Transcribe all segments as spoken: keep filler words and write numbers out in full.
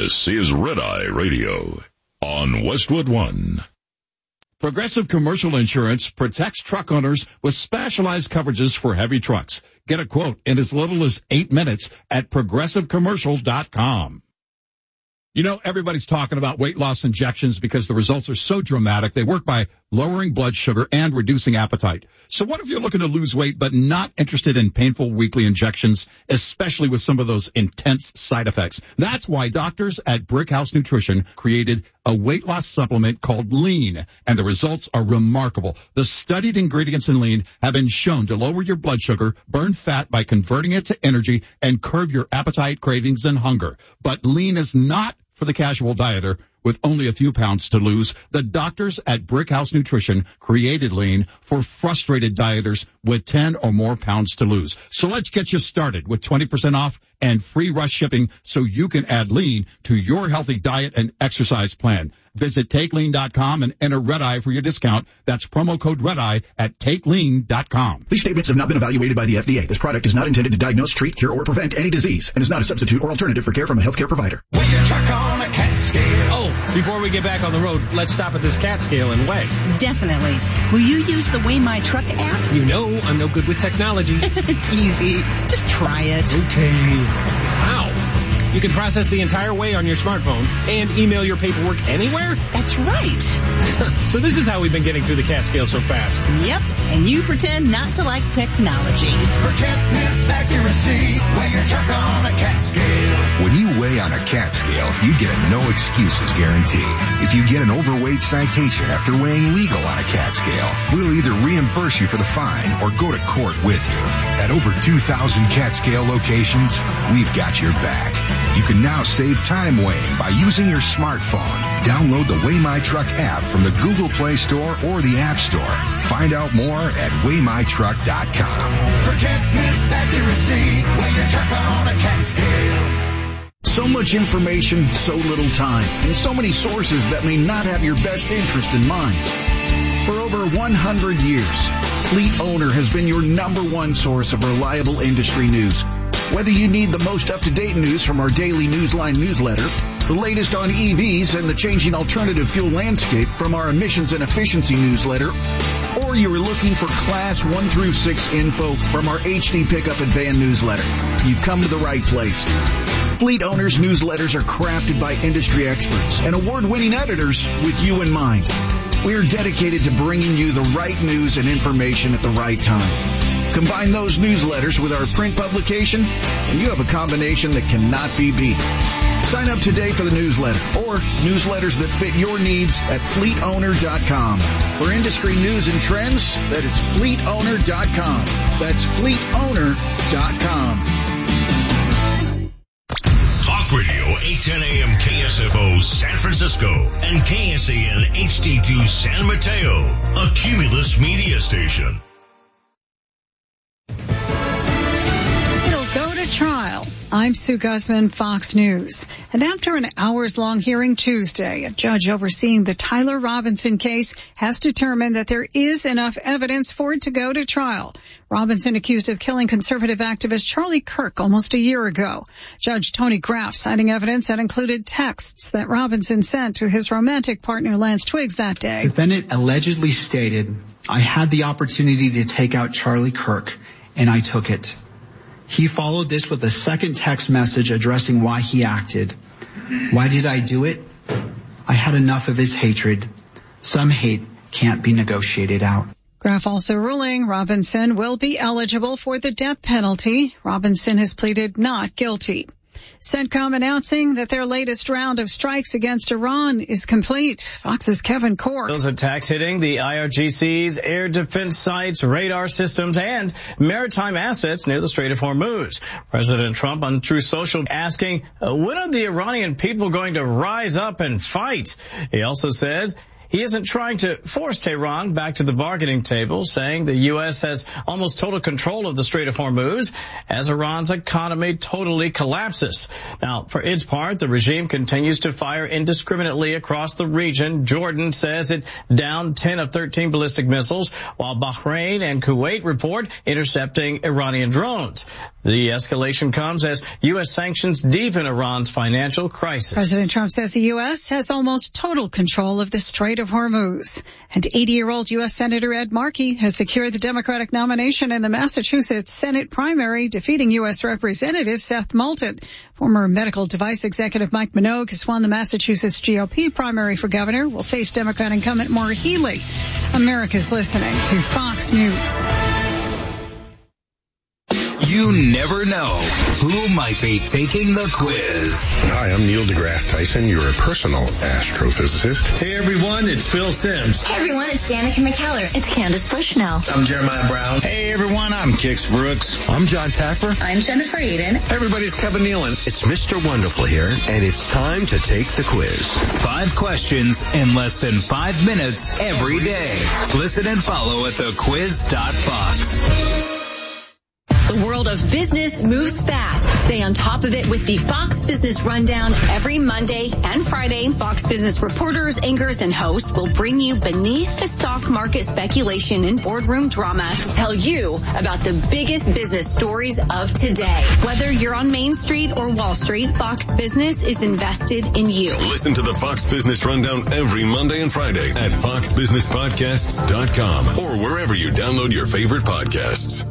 This is Red Eye Radio on Westwood One. Progressive Commercial Insurance protects truck owners with specialized coverages for heavy trucks. Get a quote in as little as eight minutes at progressive commercial dot com. You know, everybody's talking about weight loss injections because the results are so dramatic. They work by lowering blood sugar and reducing appetite. So what if you're looking to lose weight but not interested in painful weekly injections, especially with some of those intense side effects? That's why doctors at Brickhouse Nutrition created a weight loss supplement called Lean, and the results are remarkable. The studied ingredients in Lean have been shown to lower your blood sugar, burn fat by converting it to energy, and curb your appetite, cravings, and hunger. But Lean is not for the casual dieter with only a few pounds to lose. The doctors at Brickhouse Nutrition created Lean for frustrated dieters with ten or more pounds to lose. So let's get you started with twenty percent off and free rush shipping so you can add Lean to your healthy diet and exercise plan. Visit take lean dot com and enter Red Eye for your discount. That's promo code Red Eye at take lean dot com. These statements have not been evaluated by the F D A. This product is not intended to diagnose, treat, cure, or prevent any disease and is not a substitute or alternative for care from a healthcare provider. Weigh your truck on a cat scale. Oh, before we get back on the road, let's stop at this cat scale and weigh. Definitely. Will you use the Weigh My Truck app? You know I'm no good with technology. It's easy. Just try it. Okay. Wow. You can process the entire weigh on your smartphone and email your paperwork anywhere? That's right. So this is how we've been getting through the cat scale so fast. Yep. And you pretend not to like technology. Forget this accuracy. Weigh your truck on a cat scale. When you weigh on a cat scale, you get a no excuses guarantee. If you get an overweight citation after weighing legal on a cat scale, we'll either reimburse you for the fine or go to court with you. At over two thousand cat scale locations, we've got your back. You can now save time weighing by using your smartphone. Download the Weigh My Truck app from the Google Play Store or the App Store. Find out more at weigh my truck dot com. Forget this accuracy. Weigh your truck on a cat scale. So much information, so little time, and so many sources that may not have your best interest in mind. For over one hundred years, Fleet Owner has been your number one source of reliable industry news. Whether you need the most up-to-date news from our daily Newsline newsletter, the latest on E Vs and the changing alternative fuel landscape from our emissions and efficiency newsletter, or you are looking for Class one through six info from our H D Pickup and Van newsletter, you've come to the right place. Fleet Owners newsletters are crafted by industry experts and award-winning editors with you in mind. We are dedicated to bringing you the right news and information at the right time. Combine those newsletters with our print publication, and you have a combination that cannot be beat. Sign up today for the newsletter or newsletters that fit your needs at fleet owner dot com. For industry news and trends, that is fleet owner dot com. That's fleet owner dot com. Talk Radio, eight ten a.m. K S F O San Francisco and K S A N H D two San Mateo, a Cumulus media station. Trial. I'm Sue Guzman, Fox News. And after an hours-long hearing Tuesday, a judge overseeing the Tyler Robinson case has determined that there is enough evidence for it to go to trial. Robinson accused of killing conservative activist Charlie Kirk almost a year ago. Judge Tony Graff citing evidence that included texts that Robinson sent to his romantic partner Lance Twiggs that day. Defendant allegedly stated, "I had the opportunity to take out Charlie Kirk, and I took it." He followed this with a second text message addressing why he acted. "Why did I do it? I had enough of his hatred. Some hate can't be negotiated out." Graff also ruling Robinson will be eligible for the death penalty. Robinson has pleaded not guilty. CENTCOM announcing that their latest round of strikes against Iran is complete. Fox's Kevin Cork. Those attacks hitting the I R G C's air defense sites, radar systems, and maritime assets near the Strait of Hormuz. President Trump on Truth Social asking, when are the Iranian people going to rise up and fight? He also said he isn't trying to force Tehran back to the bargaining table, saying the U S has almost total control of the Strait of Hormuz as Iran's economy totally collapses. Now, for its part, the regime continues to fire indiscriminately across the region. Jordan says it downed ten of thirteen ballistic missiles, while Bahrain and Kuwait report intercepting Iranian drones. The escalation comes as U S sanctions deepen Iran's financial crisis. President Trump says the U S has almost total control of the Strait of Hormuz. And eighty-year-old U S Senator Ed Markey has secured the Democratic nomination in the Massachusetts Senate primary, defeating U S Representative Seth Moulton. Former medical device executive Mike Minogue has won the Massachusetts G O P primary for governor, will face Democrat incumbent Maura Healey. America's listening to Fox News. You never know who might be taking the quiz. Hi, I'm Neil deGrasse Tyson, your personal astrophysicist. Hey everyone, it's Phil Simms. Hey everyone, it's Danica McKellar. It's Candace Bushnell. I'm Jeremiah Brown. Hey everyone, I'm Kix Brooks. I'm John Taffer. I'm Jennifer Eden. Everybody's Kevin Nealon. It's Mister Wonderful here, and it's time to take the quiz. Five questions in less than five minutes every day. Listen and follow at the quiz dot fox. The world of business moves fast. Stay on top of it with the Fox Business Rundown every Monday and Friday. Fox Business reporters, anchors, and hosts will bring you beneath the stock market speculation and boardroom drama to tell you about the biggest business stories of today. Whether you're on Main Street or Wall Street, Fox Business is invested in you. Listen to the Fox Business Rundown every Monday and Friday at fox business podcasts dot com or wherever you download your favorite podcasts.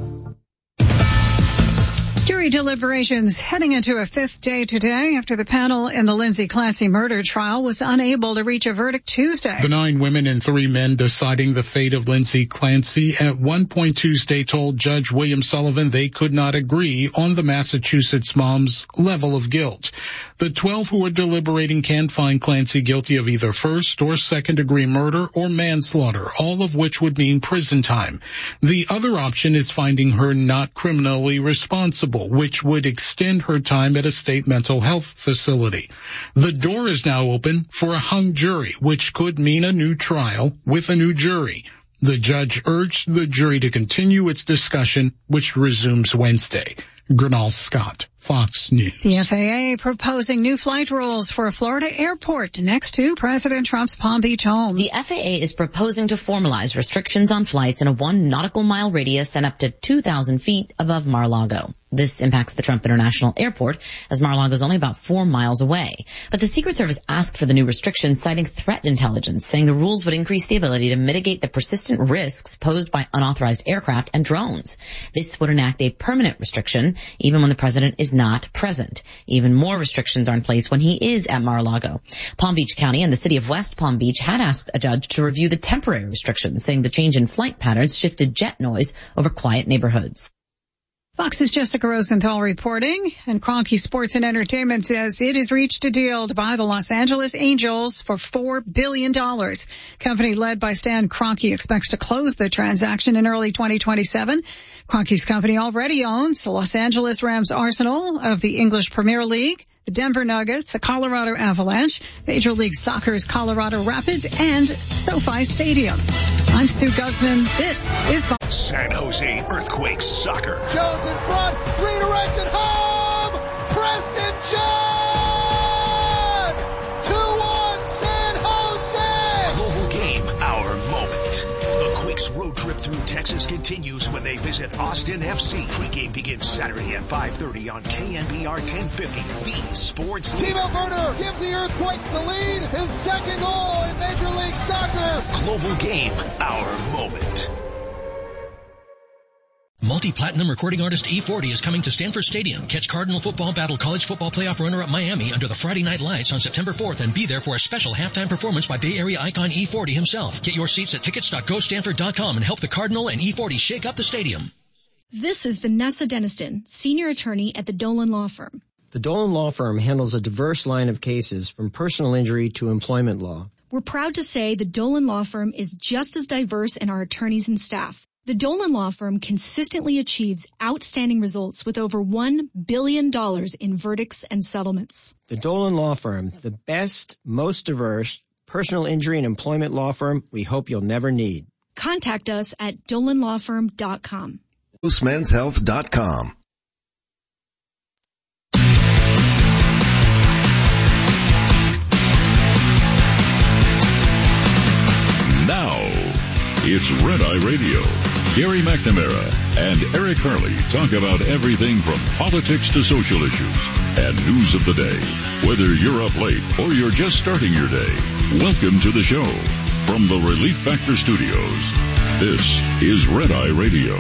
Jury deliberations heading into a fifth day today after the panel in the Lindsay Clancy murder trial was unable to reach a verdict Tuesday. The nine women and three men deciding the fate of Lindsay Clancy at one point Tuesday told Judge William Sullivan they could not agree on the Massachusetts mom's level of guilt. The twelve who are deliberating can find Clancy guilty of either first or second degree murder or manslaughter, all of which would mean prison time. The other option is finding her not criminally responsible, which would extend her time at a state mental health facility. The door is now open for a hung jury, which could mean a new trial with a new jury. The judge urged the jury to continue its discussion, which resumes Wednesday. Gernal Scott, Fox News. The F A A proposing new flight rules for a Florida airport next to President Trump's Palm Beach home. The F A A is proposing to formalize restrictions on flights in a one nautical mile radius and up to two thousand feet above Mar-a-Lago. This impacts the Trump International Airport, as Mar-a-Lago is only about four miles away. But the Secret Service asked for the new restrictions, citing threat intelligence, saying the rules would increase the ability to mitigate the persistent risks posed by unauthorized aircraft and drones. This would enact a permanent restriction, even when the president is not present. Even more restrictions are in place when he is at Mar-a-Lago. Palm Beach County and the city of West Palm Beach had asked a judge to review the temporary restrictions, saying the change in flight patterns shifted jet noise over quiet neighborhoods. Fox's Jessica Rosenthal reporting, and Kroenke Sports and Entertainment says it has reached a deal to buy the Los Angeles Angels for four billion dollars. Company led by Stan Kroenke expects to close the transaction in early twenty twenty-seven. Kroenke's company already owns the Los Angeles Rams Arsenal of the English Premier League, the Denver Nuggets, the Colorado Avalanche, Major League Soccer's Colorado Rapids, and SoFi Stadium. I'm Sue Guzman. This is Fox. San Jose Earthquakes Soccer. Jones in front, redirected home, Preston John! two one San Jose! Global game, our moment. The Quakes road trip through Texas continues when they visit Austin F C. Pre-game begins Saturday at five thirty on K N B R ten fifty, the sports team. Timo Werner gives the Earthquakes the lead, his second goal in Major League Soccer. Global game, our moment. Multi-platinum recording artist E forty is coming to Stanford Stadium. Catch Cardinal football battle college football playoff runner-up Miami under the Friday Night Lights on September fourth and be there for a special halftime performance by Bay Area icon E forty himself. Get your seats at tickets dot go stanford dot com and help the Cardinal and E forty shake up the stadium. This is Vanessa Deniston, senior attorney at the Dolan Law Firm. The Dolan Law Firm handles a diverse line of cases from personal injury to employment law. We're proud to say the Dolan Law Firm is just as diverse in our attorneys and staff. The Dolan Law Firm consistently achieves outstanding results with over one billion dollars in verdicts and settlements. The Dolan Law Firm, the best, most diverse, Personal injury and employment law firm we hope you'll never need. Contact us at dolan law firm dot com. loose men's health dot com. Now, it's Red Eye Radio. Gary McNamara and Eric Harley talk about everything from politics to social issues and news of the day. Whether you're up late or you're just starting your day, welcome to the show. From the Relief Factor Studios, this is Red Eye Radio.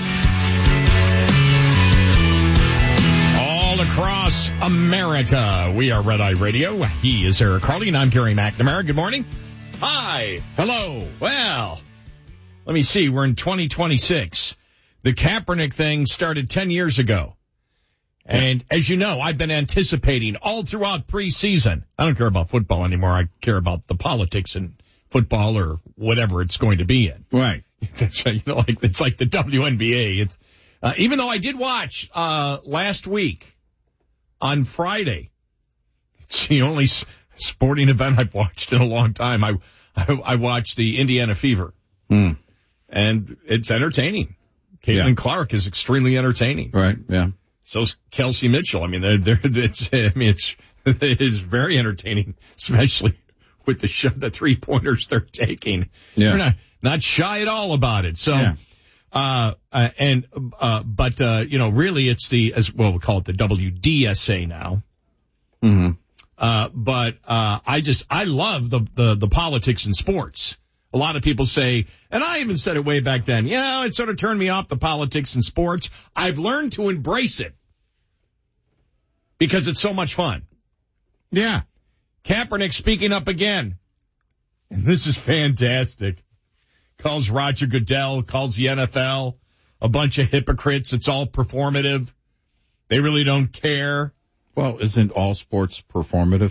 All across America, we are Red Eye Radio. He is Eric Harley, and I'm Gary McNamara. Good morning. Hi. Hello. Well, let me see. We're in twenty twenty-six. The Kaepernick thing started ten years ago. And as you know, I've been anticipating all throughout preseason. I don't care about football anymore. I care about the politics in football or whatever it's going to be in. Right. That's right. You know, like, it's like the W N B A. It's, uh, even though I did watch, uh, last week on Friday, it's the only s- sporting event I've watched in a long time. I, I, I watched the Indiana Fever. Mm. And it's entertaining. Caitlin Yeah. Clark is extremely entertaining. Right, yeah. So's Kelsey Mitchell. I mean, they're, they're, it's, I mean, it's, it is very entertaining, especially with the sh- the three pointers they're taking. Yeah. They're not, not shy at all about it. So, Yeah. uh, uh, and, uh, but, uh, you know, really it's the, as well, we call it the W D S A now. Mm-hmm. Uh, but, uh, I just, I love the, the, the politics in sports. A lot of people say, and I even said it way back then, you know, it sort of turned me off the politics in sports. I've learned to embrace it because it's so much fun. Yeah. Kaepernick speaking up again. And this is fantastic. Calls Roger Goodell, calls the N F L a bunch of hypocrites. It's all performative. They really don't care. Well, isn't all sports performative?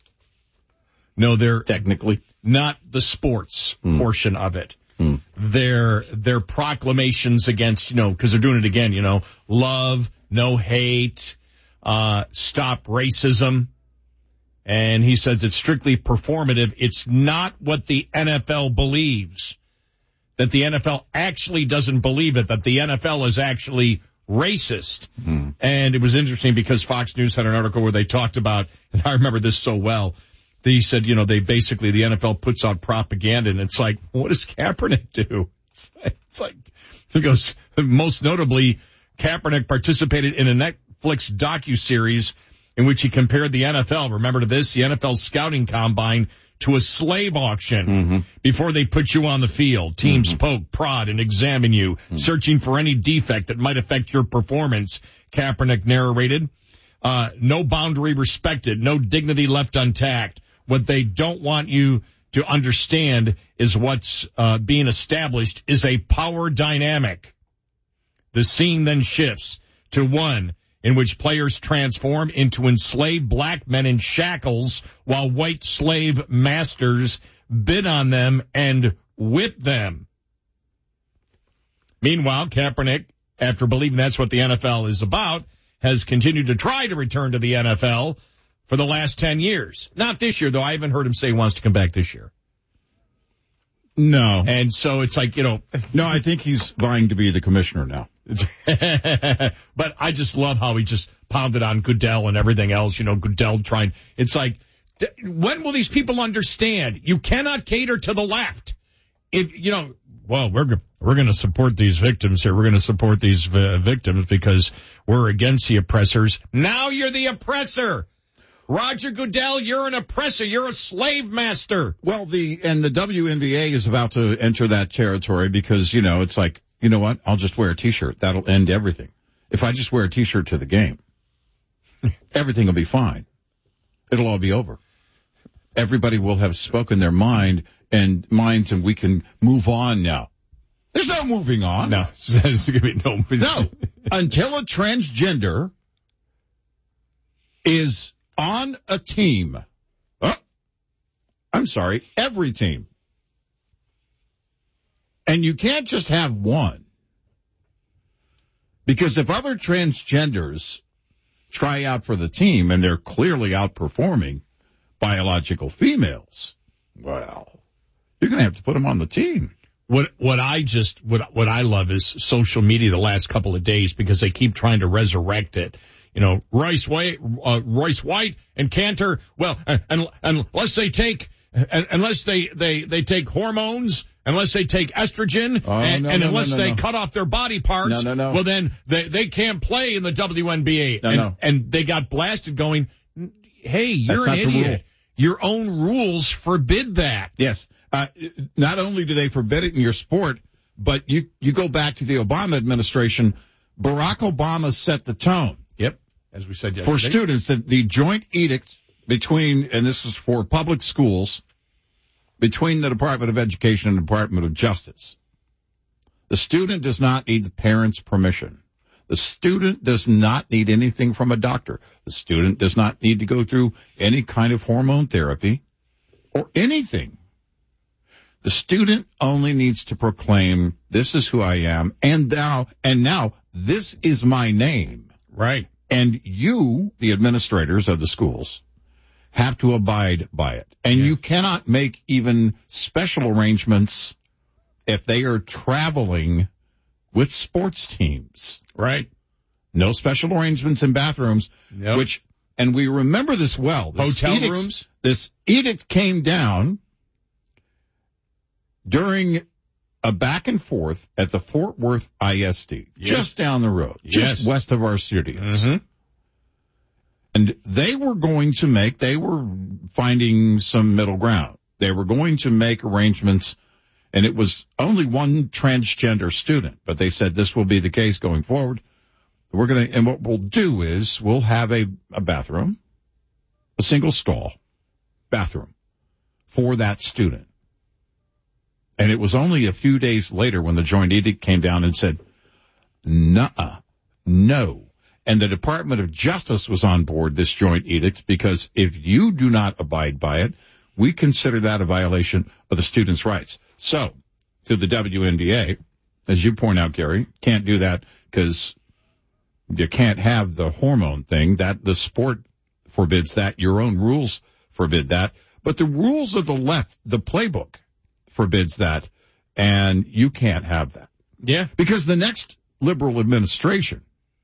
No, they're technically not the sports mm. portion of it. Mm. Their, their proclamations against, you know, cause they're doing it again, you know, love, no hate, uh, stop racism. And he says it's strictly performative. It's not what the N F L believes. That the N F L actually doesn't believe it, that the N F L is actually racist. Mm. And it was interesting because Fox News had an article where they talked about, and I remember this so well, they said, you know, they basically, the N F L puts out propaganda, and it's like, what does Kaepernick do? It's like, it's like he goes, most notably, Kaepernick participated in a Netflix docuseries in which he compared the N F L, remember to this, the N F L scouting combine to a slave auction. Mm-hmm. Before they put you on the field. Teams Mm-hmm. poke, prod, and examine you, mm-hmm. searching for any defect that might affect your performance, Kaepernick narrated. Uh, no boundary respected, no dignity left intact. What they don't want you to understand is what's uh, being established is a power dynamic. The scene then shifts to one in which players transform into enslaved black men in shackles while white slave masters bid on them and whip them. Meanwhile, Kaepernick, after believing that's what the N F L is about, has continued to try to return to the N F L for the last ten years. Not this year, though. I haven't heard him say he wants to come back this year. No. And so it's like, you know. No, I think he's vying to be the commissioner now. But I just love how he just pounded on Goodell and everything else. You know, Goodell trying. It's like, when will these people understand? You cannot cater to the left. If, you know, well, we're, we're going to support these victims here. We're going to support these uh, victims because we're against the oppressors. Now you're the oppressor. Roger Goodell, you're an oppressor. You're a slave master. Well, the, and the W N B A is about to enter that territory because, you know, it's like, you know what? I'll just wear a t-shirt. That'll end everything. If I just wear a t-shirt to the game, everything will be fine. It'll all be over. Everybody will have spoken their mind and minds, and we can move on now. There's no moving on. No, there's going to be no. No, until a transgender is on a team. Oh, I'm sorry, every team. And you can't just have one. Because if other transgenders try out for the team and they're clearly outperforming biological females, Well, you're going to have to put him on the team. What what I just what what I love is social media the last couple of days because they keep trying to resurrect it. You know, Royce White, uh, Royce White and Cantor. Well, and, and unless they take unless they they they take hormones, unless they take estrogen, oh, and, no, and no, unless no, no, they no. cut off their body parts, no, no, no. well then they they can't play in the W N B A. No, and, no. and they got blasted going, hey, you're That's an not the idiot. rule. Your own rules forbid that. Yes. Uh, not only do they forbid it in your sport, but you, you go back to the Obama administration, Barack Obama set the tone. Yep. As we said yesterday. For students, that the joint edict between, and this is for public schools, between the Department of Education and the Department of Justice. The student does not need the parents' permission. The student does not need anything from a doctor. The student does not need to go through any kind of hormone therapy or anything. The student only needs to proclaim, this is who I am, and now, and now, this is my name. Right. And you, the administrators of the schools, have to abide by it. And yeah. you cannot make even special arrangements if they are traveling with sports teams. Right. No special arrangements in bathrooms, Nope. which, and we remember this well. This Hotel edict, rooms? This edict came down during a back and forth at the Fort Worth I S D, Yes. just down the road, Yes. just west of our studios. Mm-hmm. And they were going to make, they were finding some middle ground. They were going to make arrangements, and it was only one transgender student, but they said this will be the case going forward. We're going to, and what we'll do is we'll have a, a bathroom, a single stall bathroom for that student. And it was only a few days later when the joint edict came down and said, nuh-uh, no. And the Department of Justice was on board this joint edict because if you do not abide by it, we consider that a violation of the students' rights. So, to the W N B A, as you point out, Gary, can't do that because you can't have the hormone thing. That the sport forbids that. Your own rules forbid that. But the rules of the left, the playbook, forbids that, and you can't have that. Yeah. Because the next liberal administration,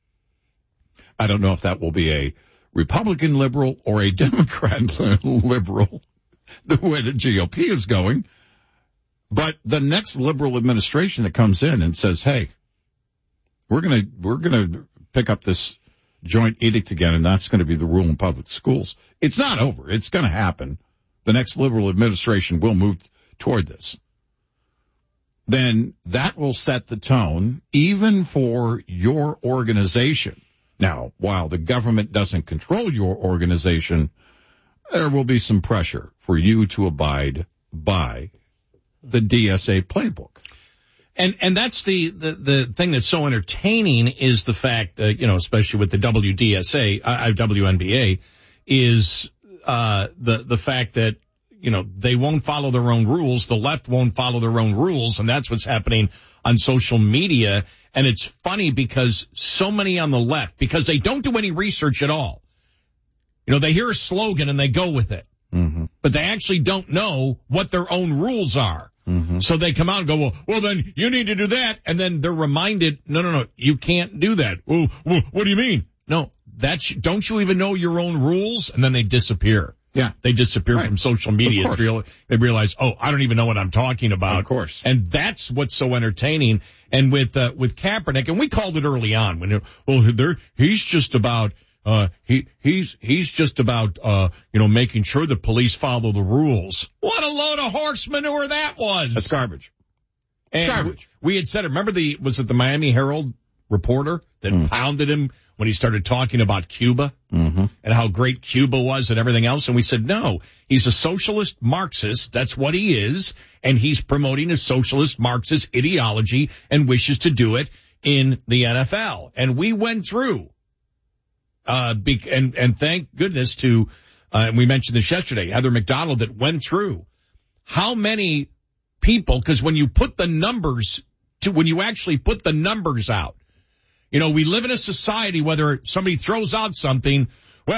I don't know if that will be a Republican liberal or a Democrat liberal, the way the G O P is going, but the next liberal administration that comes in and says, hey, we're going to, we're going to pick up this joint edict again, and that's going to be the rule in public schools. It's not over. It's going to happen. The next liberal administration will move toward this. Then that will set the tone even for your organization. Now, while the government doesn't control your organization, there will be some pressure for you to abide by the D S A playbook. And and that's the, the, the thing that's so entertaining is the fact, uh, you know, especially with the W D S A, uh, W N B A, is uh the the fact that, you know, they won't follow their own rules. The left won't follow their own rules, and that's what's happening on social media. And it's funny because so many on the left, because they don't do any research at all. You know, they hear a slogan and they go with it. Mm-hmm. But they actually don't know what their own rules are. Mm-hmm. So they come out and go, well, well, then you need to do that. And then they're reminded, no, no, no, you can't do that. Well, well what do you mean? No, that's, don't you even know your own rules? And then they disappear. Yeah. They disappear Right. from social media. Of course. Real, they realize, oh, I don't even know what I'm talking about. Of course. And that's what's so entertaining. And with, uh, with Kaepernick, and we called it early on when, well, there, he's just about, uh, he, he's, he's just about, uh, you know, making sure the police follow the rules. What a load of horse manure that was. That's garbage. And It's garbage. We had said, remember the, was it the Miami Herald reporter that Mm. pounded him when he started talking about Cuba Mm-hmm. and how great Cuba was and everything else? And we said, no, he's a socialist Marxist. That's what he is. And he's promoting a socialist Marxist ideology and wishes to do it in the N F L. And we went through, uh, be, and, and thank goodness to, uh, and we mentioned this yesterday, Heather McDonald, that went through how many people, because when you put the numbers to, when you actually put the numbers out, you know, we live in a society, whether somebody throws out something, well,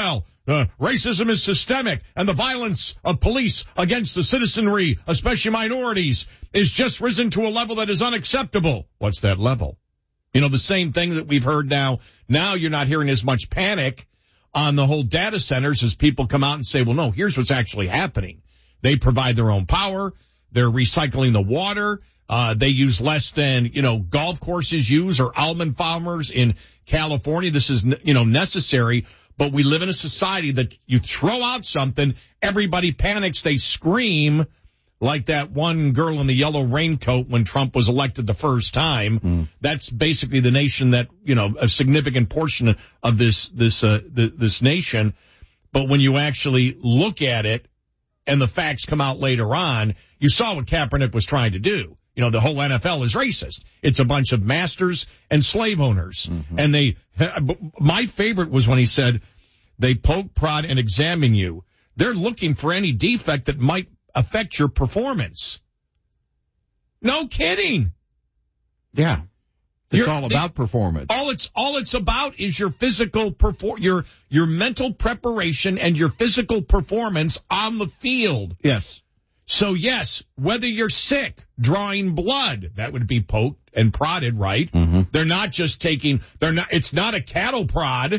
uh, racism is systemic, and the violence of police against the citizenry, especially minorities, is just risen to a level that is unacceptable. What's that level? You know, the same thing that we've heard now. Now you're not hearing as much panic on the whole data centers as people come out and say, well, no, here's what's actually happening. They provide their own power. They're recycling the water. Uh, they use less than, you know, golf courses use or almond farmers in California. This is, you know, necessary, but we live in a society that you throw out something, everybody panics, they scream like that one girl in the yellow raincoat when Trump was elected the first time. Mm. That's basically the nation that, you know, a significant portion of this, this, uh, the, this nation. But when you actually look at it and the facts come out later on, you saw what Kaepernick was trying to do. You know, the whole N F L is racist. It's a bunch of masters and slave owners. Mm-hmm. And they, my favorite was when he said, they poke, prod, and examine you. They're looking for any defect that might affect your performance. No kidding. Yeah. It's You're, all about they, performance. All it's, all it's about is your physical perfor, your, your mental preparation and your physical performance on the field. Yes. So yes, whether you're sick, drawing blood, that would be poked and prodded, right? Mm-hmm. They're not just taking, they're not, it's not a cattle prod.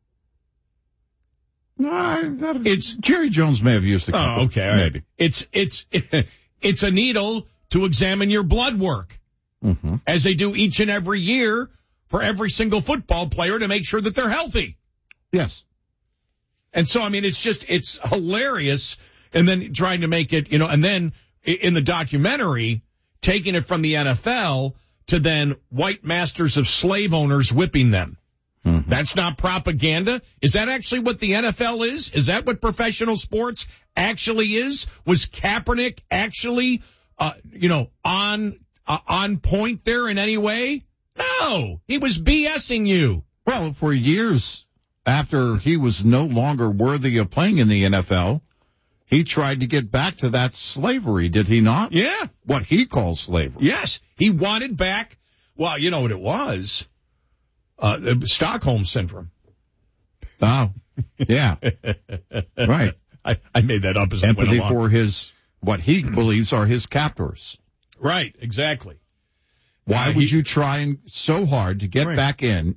No, it's Jerry Jones may have used a couple. Oh, okay. Maybe. Right. It's, it's, it's a needle to examine your blood work. Mm-hmm. As they do each and every year for every single football player to make sure that they're healthy. Yes. And so, I mean, it's just, it's hilarious. And then trying to make it, you know, and then in the documentary, taking it from the N F L to then white masters of slave owners whipping them. Mm-hmm. That's not propaganda. Is that actually what the N F L is? Is that what professional sports actually is? Was Kaepernick actually, uh, you know, on, uh, on point there in any way? No, he was BSing you. Well, for years after he was no longer worthy of playing in the N F L, he tried to get back to that slavery, did he not? Yeah. What he calls slavery. Yes. He wanted back, well, you know what it was? Uh, Stockholm Syndrome. Oh, yeah. Right. I, I made that up as I went Empathy along. for his, what he believes are his captors. Right, exactly. Why uh, would he, you try so hard to get right. back in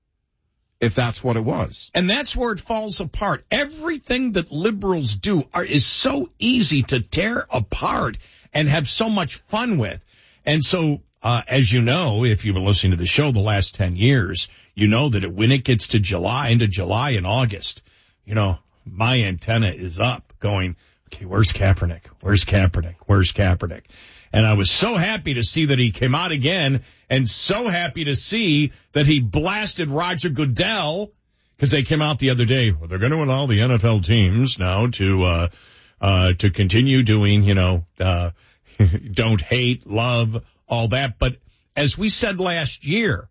if that's what it was? And that's where it falls apart. Everything that liberals do are, is so easy to tear apart and have so much fun with. And so, uh, as you know, if you've been listening to the show the last ten years, you know that it, when it gets to July, into July and August, you know, my antenna is up going, okay, where's Kaepernick? Where's Kaepernick? Where's Kaepernick? And I was so happy to see that he came out again, and so happy to see that he blasted Roger Goodell, because they came out the other day. Well, they're going to allow the N F L teams now to, uh, uh, to continue doing, you know, uh, don't hate, love, all that. But as we said last year,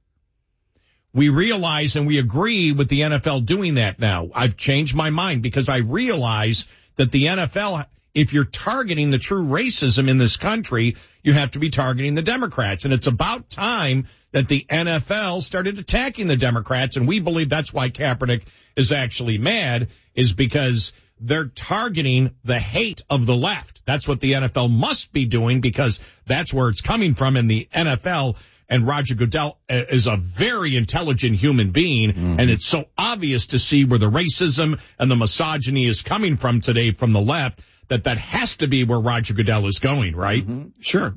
we realize and we agree with the N F L doing that now. I've changed my mind because I realize that the N F L, if you're targeting the true racism in this country, you have to be targeting the Democrats. And it's about time that the N F L started attacking the Democrats. And we believe that's why Kaepernick is actually mad, is because they're targeting the hate of the left. That's what the N F L must be doing, because that's where it's coming from in the N F L. And Roger Goodell is a very intelligent human being, mm-hmm. and it's so obvious to see where the racism and the misogyny is coming from today from the left, that that has to be where Roger Goodell is going, right? Mm-hmm. Sure.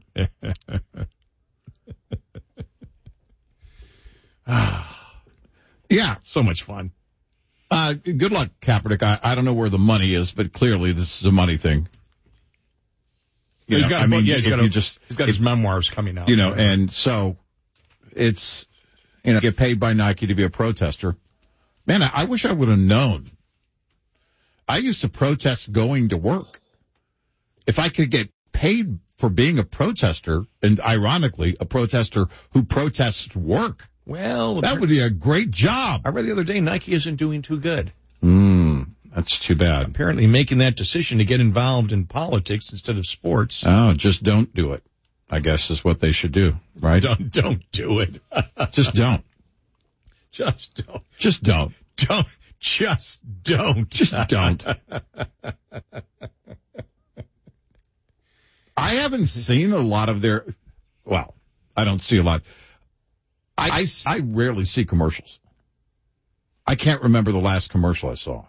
Yeah. So much fun. Uh, good luck, Kaepernick. I, I don't know where the money is, but clearly this is a money thing. You he's know, got, I mean, yeah, he's got, a, just, he's got his if, memoirs coming out. You know, and so it's, you know, get paid by Nike to be a protester. Man, I, I wish I would have known. I used to protest going to work. If I could get paid for being a protester, and ironically, a protester who protests work, well, that would be a great job. I read the other day Nike isn't doing too good. Mm, that's too bad. Apparently making that decision to get involved in politics instead of sports. Oh, just don't do it, I guess is what they should do, right? Don't, don't do it. Just don't. Just don't. Just don't. Don't, Just don't. Just don't. I haven't seen a lot of their, well, I don't see a lot. I, I, I rarely see commercials. I can't remember the last commercial I saw.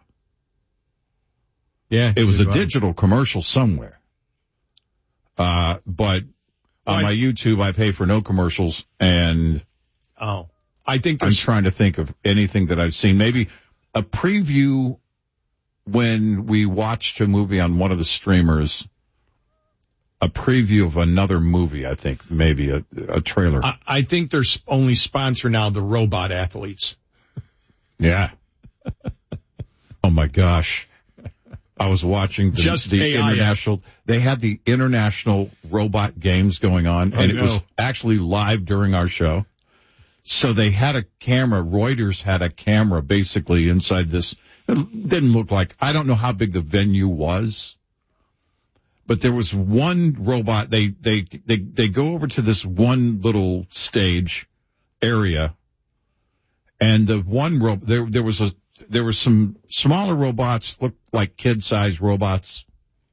Yeah. It was a well. digital commercial somewhere. Uh, but on well, my I, YouTube, I pay for no commercials, and oh, I think I'm trying to think of anything that I've seen. Maybe a preview when we watched a movie on one of the streamers, a preview of another movie, I think, maybe a, a trailer. I, I think they're only sponsor now the robot athletes. Yeah. Oh my gosh. I was watching the, Just the A I international, they had the international robot games going on, and it was actually live during our show. So they had a camera, Reuters had a camera basically inside this. It didn't look like, I don't know how big the venue was, but there was one robot. They, they, they, they go over to this one little stage area, and the one robot, there, there was a, there were some smaller robots, looked like kid-sized robots,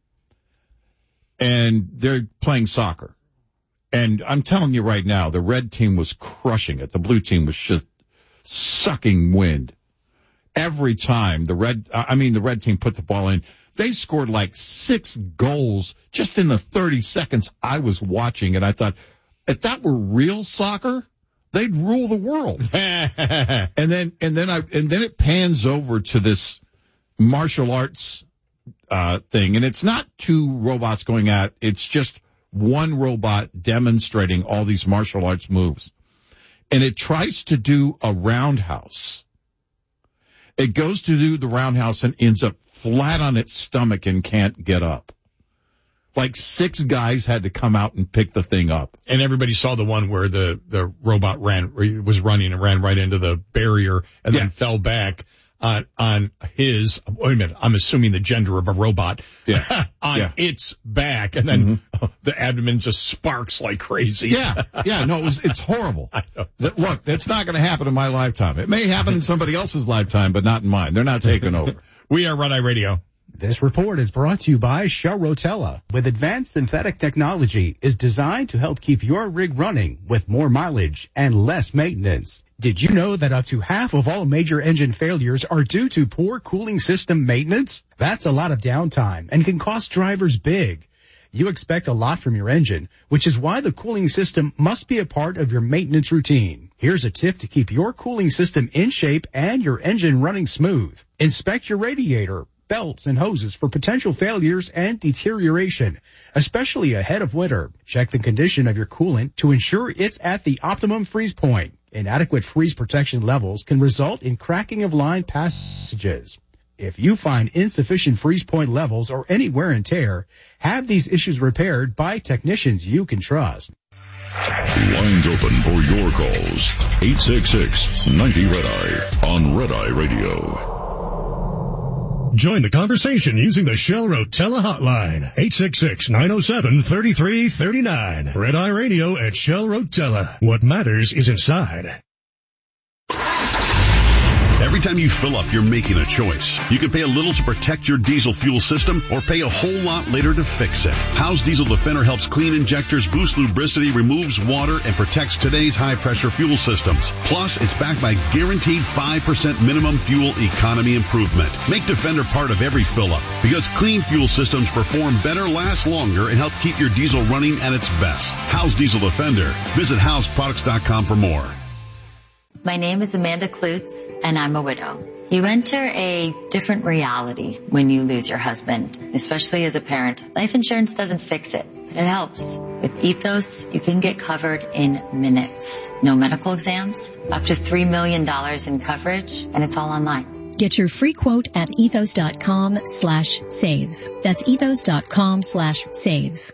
and they're playing soccer. And I'm telling you right now, the red team was crushing it. The blue team was just sucking wind. Every time the red, I mean, the red team put the ball in, they scored like six goals just in the thirty seconds I was watching. And I thought, if that were real soccer, they'd rule the world. and then, and then I, and then it pans over to this martial arts, uh, thing. And it's not two robots going at, it's just one robot demonstrating all these martial arts moves. And it tries to do a roundhouse. It goes to do the roundhouse and ends up flat on its stomach and can't get up. Like six guys had to come out and pick the thing up. And everybody saw the one where the, the robot ran, was running and ran right into the barrier and yeah. then fell back on, on his, wait a minute, I'm assuming the gender of a robot. Yeah. on yeah. its back. And then mm-hmm. the abdomen just sparks like crazy. Yeah. Yeah. No, it was, it's horrible. That, look, that's not going to happen in my lifetime. It may happen in somebody else's lifetime, but not in mine. They're not taking over. We are Red Eye Radio. This report is brought to you by Shell Rotella. With advanced synthetic technology, is designed to help keep your rig running with more mileage and less maintenance. Did you know that up to half of all major engine failures are due to poor cooling system maintenance? That's a lot of downtime and can cost drivers big. You expect a lot from your engine, which is why the cooling system must be a part of your maintenance routine. Here's a tip to keep your cooling system in shape and your engine running smooth. Inspect your radiator, belts, and hoses for potential failures and deterioration, especially ahead of winter. Check the condition of your coolant to ensure it's at the optimum freeze point. Inadequate freeze protection levels can result in cracking of line passages. If you find insufficient freeze point levels or any wear and tear, have these issues repaired by technicians you can trust. Lines open for your calls. eight six six, nine zero Red Eye on Red Eye Radio. Join the conversation using the Shell Rotella hotline. eight six six, nine oh seven, three three three nine. Red Eye Radio at Shell Rotella. What matters is inside. Every time you fill up, you're making a choice. You can pay a little to protect your diesel fuel system or pay a whole lot later to fix it. Howe's Diesel Defender helps clean injectors, boost lubricity, removes water, and protects today's high-pressure fuel systems. Plus, it's backed by guaranteed five percent minimum fuel economy improvement. Make Defender part of every fill-up because clean fuel systems perform better, last longer, and help keep your diesel running at its best. Howe's Diesel Defender. Visit Howe's Products dot com for more. My name is Amanda Klutz, and I'm a widow. You enter a different reality when you lose your husband, especially as a parent. Life insurance doesn't fix it, but it helps. With Ethos, you can get covered in minutes. No medical exams, up to three million dollars in coverage, and it's all online. Get your free quote at ethos.com slash save. That's ethos.com slash save.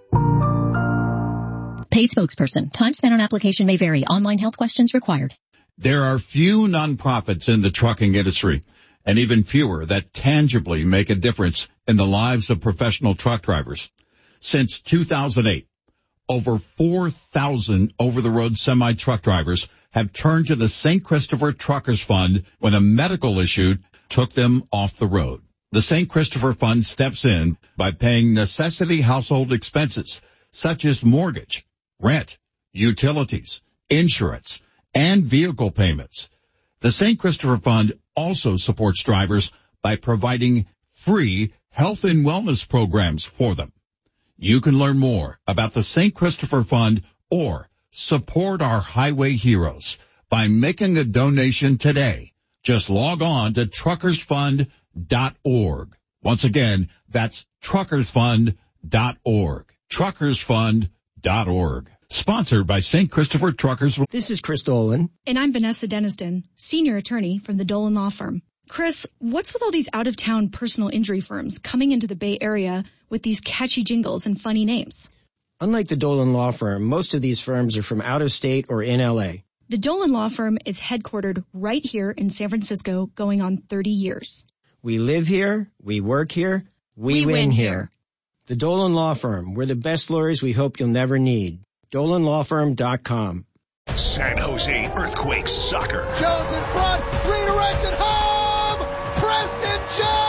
Paid spokesperson. Time spent on application may vary. Online health questions required. There are few nonprofits in the trucking industry, and even fewer that tangibly make a difference in the lives of professional truck drivers. Since two thousand eight, over four thousand over-the-road semi-truck drivers have turned to the Saint Christopher Truckers Fund when a medical issue took them off the road. The Saint Christopher Fund steps in by paying necessity household expenses such as mortgage, rent, utilities, insurance, and vehicle payments. The Saint Christopher Fund also supports drivers by providing free health and wellness programs for them. You can learn more about the Saint Christopher Fund or support our highway heroes by making a donation today. Just log on to truckers fund dot org. Once again, that's truckers fund dot org. truckers fund dot org. Sponsored by Saint Christopher Truckers. This is Chris Dolan. And I'm Vanessa Deniston, senior attorney from the Dolan Law Firm. Chris, what's with all these out-of-town personal injury firms coming into the Bay Area with these catchy jingles and funny names? Unlike the Dolan Law Firm, most of these firms are from out of state or in L A. The Dolan Law Firm is headquartered right here in San Francisco, going on thirty years. We live here, we work here, we, We win, win here. here. The Dolan Law Firm, we're the best lawyers we hope you'll never need. Dolan Law Firm dot com. San Jose Earthquakes soccer. Jones in front, redirected home! Preston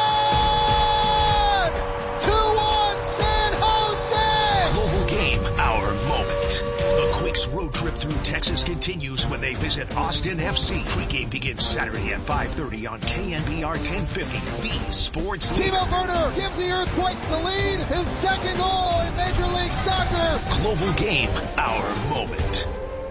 John! two one San Jose! Global game, our moment. The Quakes road trip through Texas continues when they visit Austin F C. Pregame begins Saturday at five thirty on K N B R ten fifty, the Sports Leader. Timo Werner gives the Earthquakes the lead, his second goal in Major League Soccer. Global game, our moment.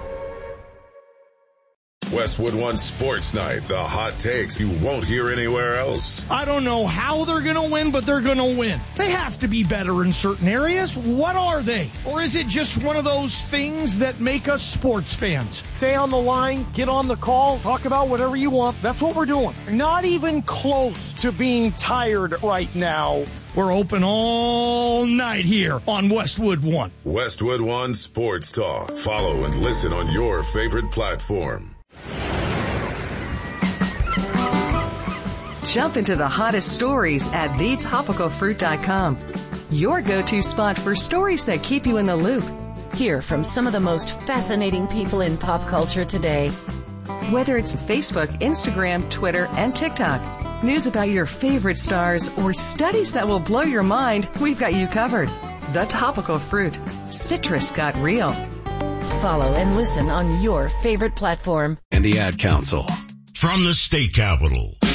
Westwood One Sports Night, the hot takes you won't hear anywhere else. I don't know how they're going to win, but they're going to win. They have to be better in certain areas. What are they? Or is it just one of those things that make us sports fans? Stay on the line, get on the call, talk about whatever you want. That's what we're doing. Not even close to being tired right now. We're open all night here on Westwood One. Westwood One Sports Talk. Follow and listen on your favorite platform. Jump into the hottest stories at the topical fruit dot com. Your go-to spot for stories that keep you in the loop. Hear from some of the most fascinating people in pop culture today. Whether it's Facebook, Instagram, Twitter, and TikTok, news about your favorite stars, or studies that will blow your mind, we've got you covered. The Topical Fruit. Citrus got real. Follow and listen on your favorite platform. And the Ad Council. From the state capitol,